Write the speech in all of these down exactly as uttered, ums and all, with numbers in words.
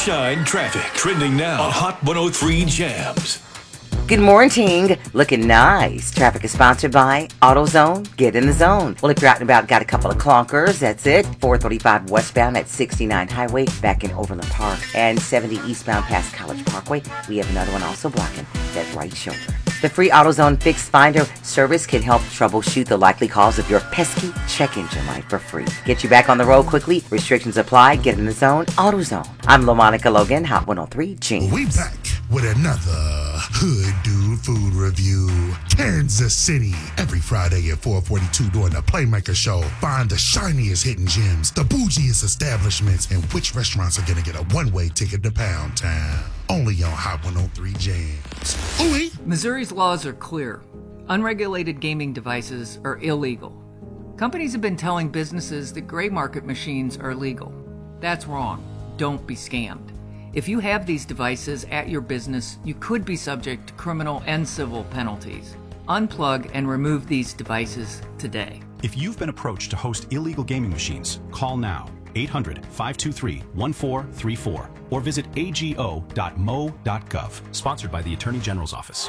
Sunshine traffic. Trending now on Hot one oh three Jams. Good morning. Looking nice. Traffic is sponsored by AutoZone. Get in the zone. Well, if you're out and about, got a couple of clunkers, that's it. four thirty-five westbound at sixty-nine Highway back in Overland Park and seventy eastbound past College Parkway. We have another one also blocking that right shoulder. The free AutoZone Fix Finder service can help troubleshoot the likely cause of your pesky check engine light for free. Get you back on the road quickly. Restrictions apply. Get in the zone. AutoZone. I'm LaMonica Logan, Hot one oh three Jams. We back with another Hood Dude Food Review. Kansas City. Every Friday at four forty-two during the Playmaker Show. Find the shiniest hidden gems, the bougiest establishments, and which restaurants are going to get a one-way ticket to Pound Town. Only on Hot one oh three Jams. Oh, wait. Missouri's laws are clear. Unregulated gaming devices are illegal. Companies have been telling businesses that gray market machines are legal. That's wrong. Don't be scammed. If you have these devices at your business, you could be subject to criminal and civil penalties. Unplug and remove these devices today. If you've been approached to host illegal gaming machines, call now. eight hundred, five two three, one four three four or visit a g o dot m o dot gov. Sponsored by the Attorney General's Office.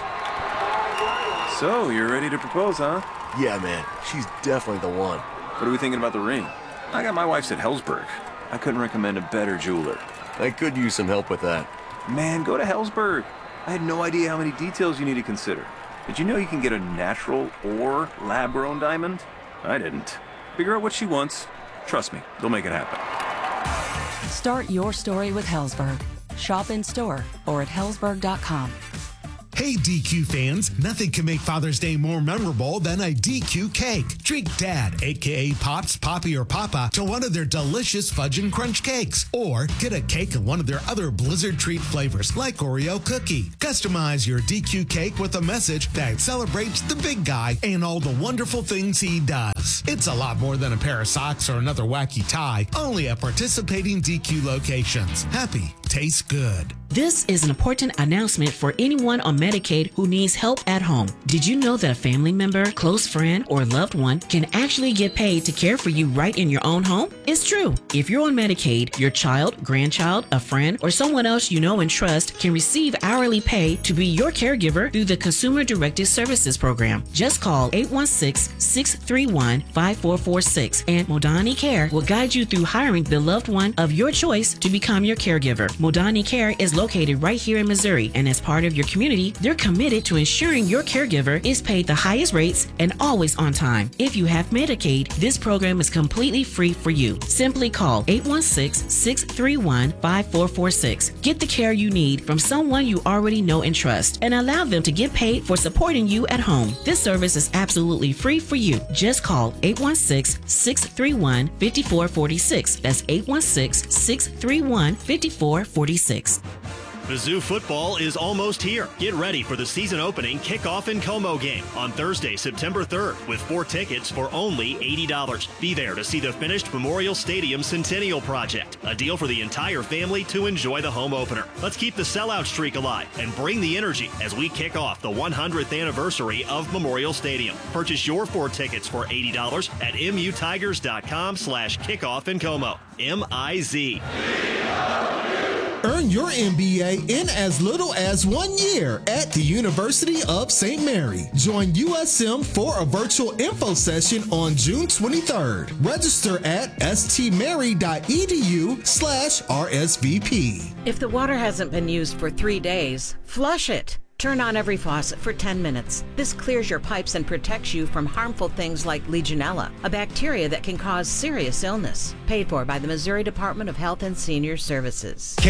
So, you're ready to propose, huh? Yeah, man. She's definitely the one. What are we thinking about the ring? I got my wife's at Helzberg. I couldn't recommend a better jeweler. I could use some help with that. Man, go to Helzberg. I had no idea how many details you need to consider. Did you know you can get a natural or lab-grown diamond? I didn't. Figure out what she wants. Trust me, they'll make it happen. Start your story with Helzberg. Shop in store or at helzberg dot com. Hey D Q fans, nothing can make Father's Day more memorable than a D Q cake. Treat Dad, aka Pops, Poppy, or Papa, to one of their delicious Fudge and Crunch cakes. Or get a cake in one of their other Blizzard treat flavors like Oreo cookie. Customize your D Q cake with a message that celebrates the big guy and all the wonderful things he does. It's a lot more than a pair of socks or another wacky tie, only at participating D Q locations. Happy tastes good. This is an important announcement for anyone on Medicaid who needs help at home. Did you know that a family member, close friend, or loved one can actually get paid to care for you right in your own home? It's true. If you're on Medicaid, your child, grandchild, a friend, or someone else you know and trust can receive hourly pay to be your caregiver through the Consumer Directed Services Program. Just call eight one six, six three one, five four four six and Modani Care will guide you through hiring the loved one of your choice to become your caregiver. Modani Care is located right here in Missouri, and as part of your community, they're committed to ensuring your caregiver is paid the highest rates and always on time. If you have Medicaid, this program is completely free for you. Simply call eight one six, six three one, five four four six. Get the care you need from someone you already know and trust, and allow them to get paid for supporting you at home. This service is absolutely free for you. Just call eight one six, six three one, five four four six. That's eight one six, six three one, five four four six. Mizzou football is almost here. Get ready for the season opening kickoff in Como game on Thursday, September third, with four tickets for only eighty dollars. Be there to see the finished Memorial Stadium Centennial Project, a deal for the entire family to enjoy the home opener. Let's keep the sellout streak alive and bring the energy as we kick off the one hundredth anniversary of Memorial Stadium. Purchase your four tickets for eighty dollars at mutigers.com slash kickoff in Como. M I Z. Earn your M B A in as little as one year at the University of Saint Mary. Join U S M for a virtual info session on June twenty-third. Register at stmary.edu slash RSVP. If the water hasn't been used for three days, flush it. Turn on every faucet for ten minutes. This clears your pipes and protects you from harmful things like Legionella, a bacteria that can cause serious illness. Paid for by the Missouri Department of Health and Senior Services.